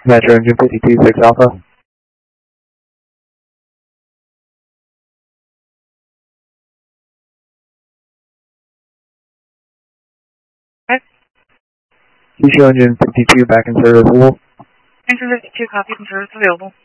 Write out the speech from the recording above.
Metro engine 52-6 Alpha. Future engine 52 back in service available. Engine 52, copy, and service available.